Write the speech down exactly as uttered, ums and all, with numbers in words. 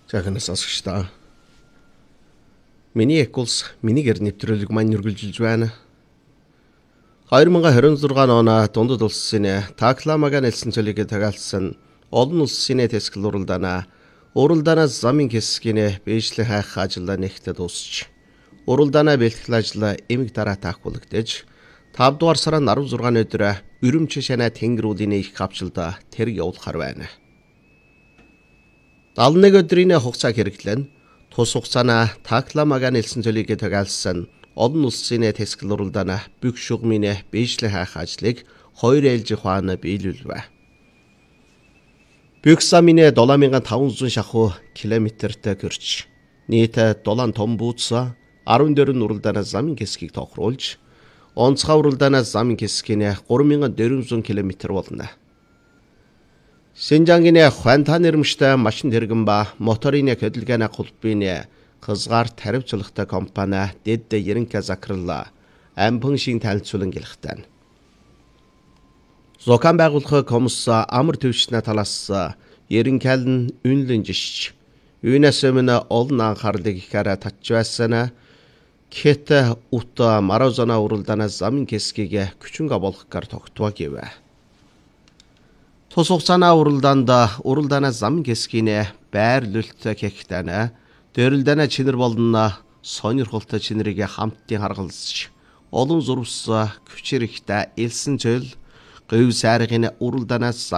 Сайхан сонсогч та. Миний Экулс миний гэр нэвтрүүлэг маань үргэлжилж байна. хоёр мың двадцать шесть оны дундад улсын Такламага нэлсэн цөлийг тагаалсан олон улсын тэсгэл уралдаана уралдаана замын хэсгийн бэжлэн хайх ажлаа нэгтэд дуусч уралдаана бэлтгэл ажлаа эмэг дараа таахгүйгдэж тавд дугаар сарын арван зургааны өдөр Өрөмч шанаа тэнгэр уулын их хавчилда тэрэг явуулахар байна. аль нэг өдрийн хугацааг хэрэглэн тус хугацаана Такламага нэлсэн цөлийг тагаалсан олон улсын тэсгэл уралдаана бүх шугмын бэжлэн хайх ажлыг хоёр ээлж ухаана биелүүлвэ. Бүх замын seven thousand five hundred шахуу километртэй гэрч нийт seven том бууцса fourteen уралдаана замын хэсгийг тохируулж онцгой уралдаана замын хэсгийн three thousand four hundred километр болно. Синжангийн хванта нэрмжтэй машин тэргэн ба моторын хөдөлгөөний холбооны хязгаар таривчлахтай компани дэд Еренка захирлаа ампан шин танилцуулан гэлхтэн. Зокан байгуулах комисс амар төвчнэ талаас Еренкалн үнлэн жишч юунаас өмнө олон анхаарлыг ихээр татж байсан кет ут Марозана уралдаана замын хэсгийг күчинг болгохоор тогтвоо гэвэ. Тус хугацааны уралдаанд уралдаана замын хэсгийн байрлуулалт хэхтэнэ дөрөлдөнө чинэр болно сонирхолтой чинэрийг хамтдын харгалзаж олон зурвс күчрэхтэй элсэн цөл говь сайргын уралдаанаас